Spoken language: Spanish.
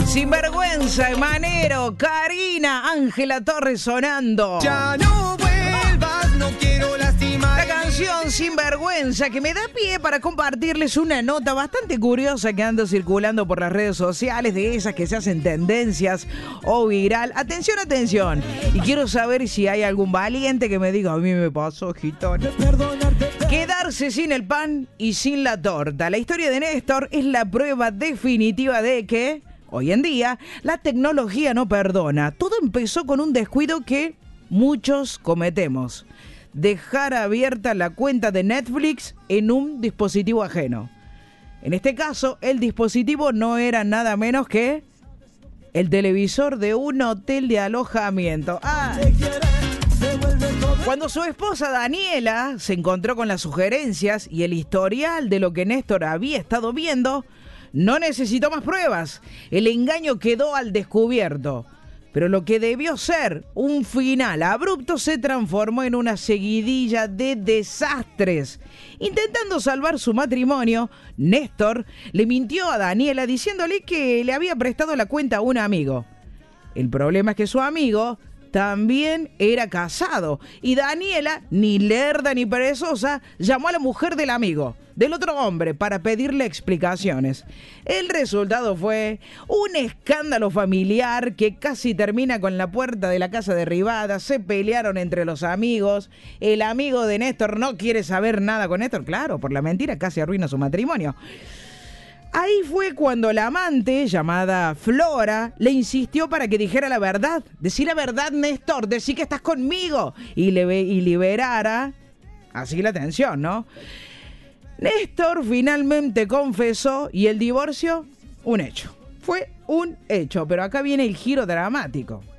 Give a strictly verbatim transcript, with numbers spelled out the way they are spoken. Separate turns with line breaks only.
Sinvergüenza, Manero, Karina, Ángela Torres sonando.
Ya no vuelvas, no quiero lastimar.
La canción Sinvergüenza, que me da pie para compartirles una nota bastante curiosa que anda circulando por las redes sociales, de esas que se hacen tendencias o viral. Atención, atención. Y quiero saber si hay algún valiente que me diga, a mí me pasó, gitano. Quedarse sin el pan y sin la torta. La historia de Néstor es la prueba definitiva de que hoy en día la tecnología no perdona. Todo empezó con un descuido que muchos cometemos: dejar abierta la cuenta de Netflix en un dispositivo ajeno. En este caso, el dispositivo no era nada menos que el televisor de un hotel de alojamiento. ¡Ah! Cuando su esposa Daniela se encontró con las sugerencias y el historial de lo que Néstor había estado viendo, no necesitó más pruebas. El engaño quedó al descubierto. Pero lo que debió ser un final abrupto se transformó en una seguidilla de desastres. Intentando salvar su matrimonio, Néstor le mintió a Daniela diciéndole que le había prestado la cuenta a un amigo. El problema es que su amigo también era casado y Daniela, ni lerda ni perezosa, llamó a la mujer del amigo, del otro hombre, para pedirle explicaciones. El resultado fue un escándalo familiar que casi termina con la puerta de la casa derribada. Se pelearon entre los amigos. El amigo de Néstor no quiere saber nada con Néstor, claro, por la mentira casi arruina su matrimonio. Ahí fue cuando la amante, llamada Flora, le insistió para que dijera la verdad. Decí la verdad, Néstor, decí que estás conmigo. Y, le, y liberara así la tensión, ¿no? Néstor finalmente confesó y el divorcio, un hecho. Fue un hecho, pero acá viene el giro dramático.